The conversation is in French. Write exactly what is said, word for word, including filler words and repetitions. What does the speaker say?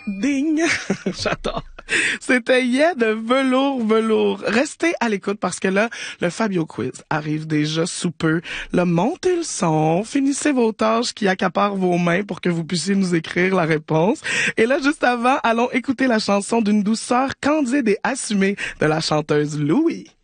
Ding! J'adore. C'était Yeah de Velours Velours. Restez à l'écoute parce que là, le Fabio Quiz arrive déjà sous peu. Là, montez le son, finissez vos tâches qui accaparent vos mains pour que vous puissiez nous écrire la réponse. Et là, juste avant, allons écouter la chanson d'une douceur candide et assumée de la chanteuse Louis.